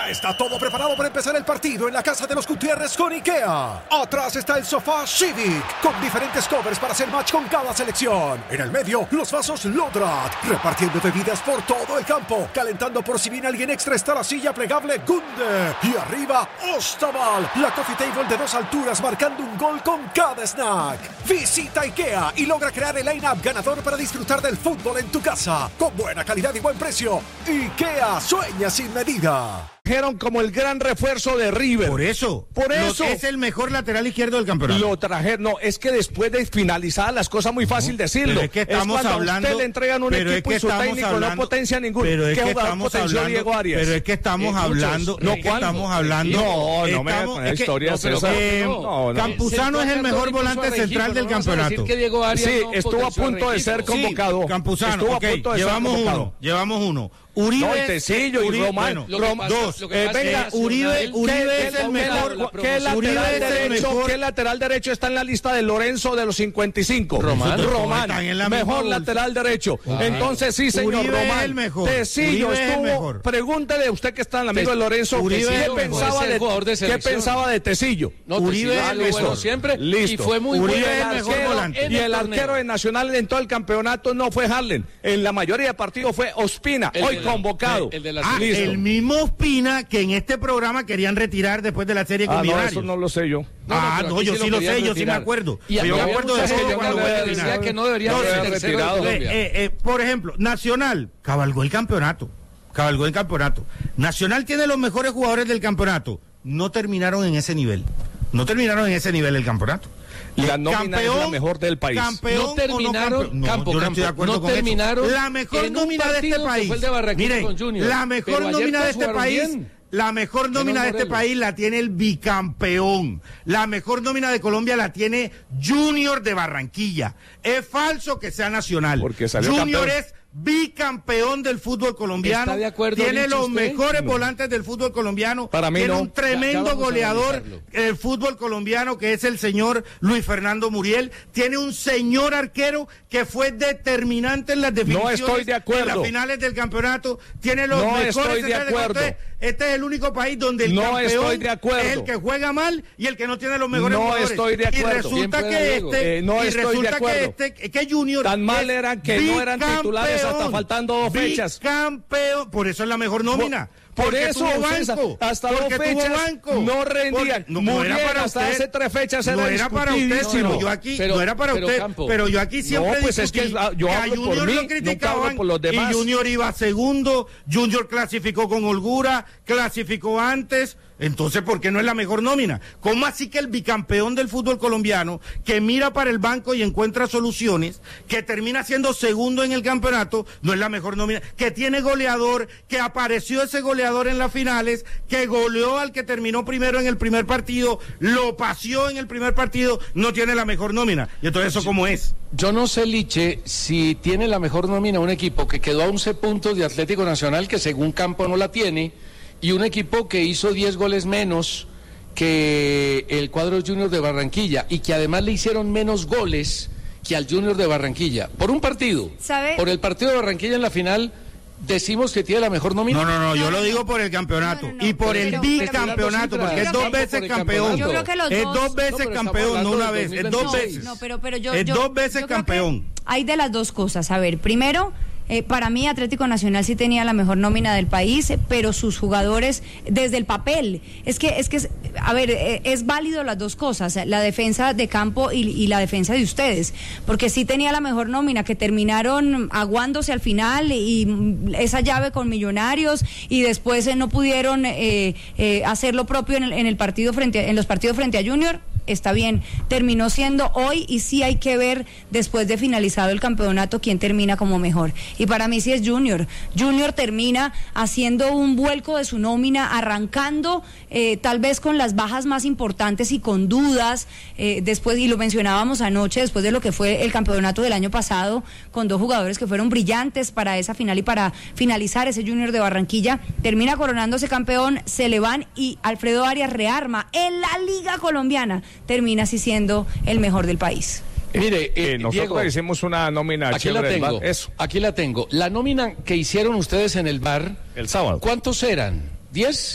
Ya está todo preparado para empezar el partido en la casa de los Gutiérrez con IKEA. Atrás está el sofá Civic, con diferentes covers para hacer match con cada selección. En el medio, los vasos Lodrat, repartiendo bebidas por todo el campo. Calentando por si viene alguien extra está la silla plegable Gunde. Y arriba, Ostaval, la coffee table de 2 alturas marcando un gol con cada snack. Visita IKEA y logra crear el line-up ganador para disfrutar del fútbol en tu casa. Con buena calidad y buen precio. IKEA sueña sin medida. Trajeron como el gran refuerzo de River. Por eso. Es el mejor lateral izquierdo del campeonato. Lo trajeron. No, es que después de finalizadas las cosas, muy fácil decirlo. Pero es que estamos hablando. A usted le entregan un equipo y su técnico no potencia ninguno. Pero es ¿Qué que jugador estamos potenció hablando. Diego Arias? Pero es que estamos hablando. No, estamos hablando. No me hagas con historias. Campuzano es el mejor volante central del campeonato. Sí, estuvo a punto de ser convocado. Campuzano, ok, llevamos uno. Uribe, no, Tecillo y Román. Venga, Uribe es el mejor. ¿Qué lateral derecho está en la lista de Lorenzo de los 55? Román, mejor lateral derecho. Entonces sí, señor, Uribe Román. Es el mejor. Tecillo estuvo. Pregúntele a usted que está en el amigo de Lorenzo. ¿Qué pensaba de Tecillo? Uribe listo siempre. Listo. Y fue muy bueno. El mejor volante. Y el arquero de Nacional en todo el campeonato no fue Harlen. En la mayoría de partidos fue Ospina. Hoy convocado. El mismo Ospina que en este programa querían retirar después de la serie con Millonarios. Eso no lo sé yo. Yo sí lo sé, yo sí me acuerdo. Yo me acuerdo de todo cuando decía que no debería ser retirado. Por ejemplo, Nacional cabalgó el campeonato. Nacional tiene los mejores jugadores del campeonato. No terminaron en ese nivel. El campeonato. La nómina es la mejor del país. No terminaron, yo no estoy de acuerdo con terminaron. La mejor nómina de este país. Miren, la mejor nómina de este país. La mejor nómina de este país la tiene el bicampeón. La mejor nómina de Colombia la tiene Junior de Barranquilla. Es falso que sea Nacional. Junior es bicampeón del fútbol colombiano. ¿Está de acuerdo, tiene los usted? mejores volantes del fútbol colombiano. Para mí tiene no. un tremendo goleador del fútbol colombiano que es el señor Luis Fernando Muriel. Tiene un señor arquero que fue determinante en las definiciones. No estoy de acuerdo. En las finales del campeonato. Tiene los mejores. No estoy de acuerdo. Este es el único país donde el campeón es el que juega mal y el que no tiene los mejores jugadores. Estoy de acuerdo. Y resulta que Junior tan mal eran que no eran titulares hasta faltando 2 fechas. Bicampeón, por eso es la mejor nómina. Por eso, banco, hasta 2 fechas no rendían. No era para hasta hace 3 fechas no era para usted, sino yo aquí, no era para usted, pero yo aquí siempre discutí que a Junior lo criticaban y Junior iba segundo, Junior clasificó con holgura, clasificó antes. Entonces, ¿por qué no es la mejor nómina? ¿Cómo así que el bicampeón del fútbol colombiano, que mira para el banco y encuentra soluciones, que termina siendo segundo en el campeonato, no es la mejor nómina? Que tiene goleador, que apareció ese goleador en las finales, que goleó al que terminó primero en el primer partido, lo paseó en el primer partido, no tiene la mejor nómina. Y entonces, ¿eso cómo es? Yo no sé, Liche, si tiene la mejor nómina un equipo que quedó a 11 puntos de Atlético Nacional, que según Campo no la tiene, y un equipo que hizo 10 goles menos que el cuadro Junior de Barranquilla y que además le hicieron menos goles que al Junior de Barranquilla por un partido. ¿Sabe? Por el partido de Barranquilla en la final decimos que tiene la mejor nómina. No, yo lo digo por el campeonato y por el bicampeonato, porque es 2 veces campeón. Yo creo que los dos. Es 2 veces campeón, no una vez, es 2 veces. No, pero yo es 2 veces yo creo campeón. Hay de las dos cosas. A ver, primero, para mí Atlético Nacional sí tenía la mejor nómina del país, pero sus jugadores desde el papel, es válido las dos cosas, la defensa de Campo y la defensa de ustedes, porque sí tenía la mejor nómina, que terminaron aguándose al final y esa llave con Millonarios y después no pudieron hacer lo propio en los partidos frente a Junior. Está bien, terminó siendo hoy y sí hay que ver después de finalizado el campeonato quién termina como mejor. Y para mí sí es Junior. Junior termina haciendo un vuelco de su nómina, arrancando tal vez con las bajas más importantes y con dudas, después, y lo mencionábamos anoche, después de lo que fue el campeonato del año pasado, con 2 jugadores que fueron brillantes para esa final y para finalizar ese Junior de Barranquilla, termina coronándose campeón, se le van y Alfredo Arias rearma en la Liga Colombiana, termina así siendo el mejor del país. Mire, nosotros Diego, hicimos una nómina aquí la tengo. Eso. Aquí la tengo. La nómina que hicieron ustedes en el bar, el sábado. ¿Cuántos eran? ¿10?